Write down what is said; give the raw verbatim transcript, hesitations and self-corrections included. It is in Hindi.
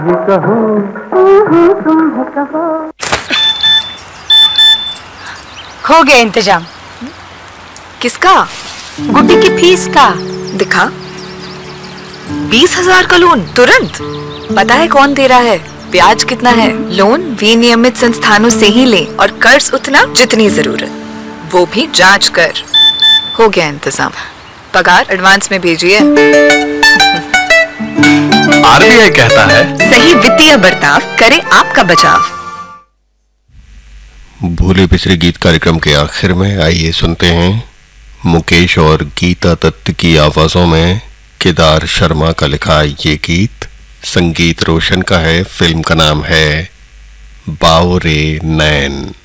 कहो तुम ही कहो। हो गया इंतजाम। किसका? गुड्डी की फीस का। दिखा। बीस हजार का लोन तुरंत। पता है कौन दे रहा है, ब्याज कितना है? लोन विनियमित संस्थानों से ही ले और कर्ज उतना जितनी जरूरत, वो भी जांच कर। हो गया इंतजाम। पगार एडवांस में भेजिए। आरबीआई कहता है सही वित्तीय बर्ताव करे आपका बचाव। भूले बिसरे गीत कार्यक्रम के आखिर में आइए सुनते हैं मुकेश और गीता दत्त की आवाजों में केदार शर्मा का लिखा ये गीत। संगीत रोशन का है, फिल्म का नाम है बावरे नैन।